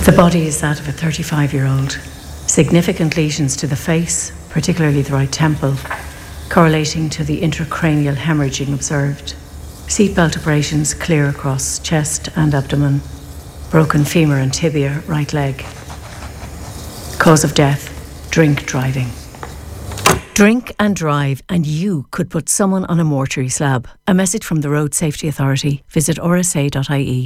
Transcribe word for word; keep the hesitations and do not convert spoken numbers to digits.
The body is that of a thirty-five-year-old. Significant lesions to the face, particularly the right temple, correlating to the intracranial hemorrhaging observed. Seatbelt abrasions clear across chest and abdomen. Broken femur and tibia, right leg. Cause of death, drink driving. Drink and drive, and you could put someone on a mortuary slab. A message from the Road Safety Authority. Visit r s a dot i e.